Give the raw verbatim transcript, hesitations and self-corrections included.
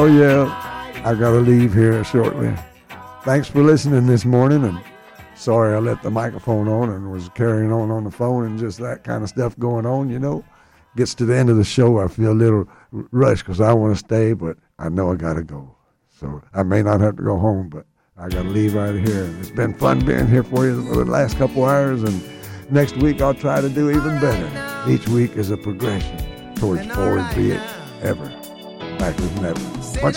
Oh, yeah, I got to leave here shortly. Thanks for listening this morning, and sorry I left the microphone on and was carrying on on the phone and just that kind of stuff going on, you know. Gets to the end of the show, I feel a little rushed because I want to stay, but I know I got to go. So I may not have to go home, but I got to leave right here. And it's been fun being here for you for the last couple hours, and next week I'll try to do even better. Each week is a progression towards forward be it ever, backwards never. Much